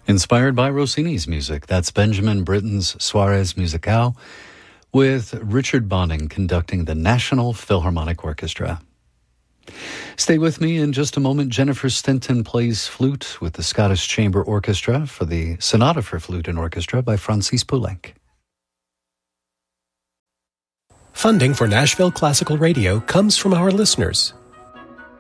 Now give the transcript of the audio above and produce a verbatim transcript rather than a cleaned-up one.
Inspired by Rossini's music, that's Benjamin Britten's Soirées Musicales, with Richard Bonning conducting the National Philharmonic Orchestra. Stay with me in just a moment. Jennifer Stinton plays flute with the Scottish Chamber Orchestra for the Sonata for Flute and Orchestra by Francis Poulenc. Funding for Nashville Classical Radio comes from our listeners,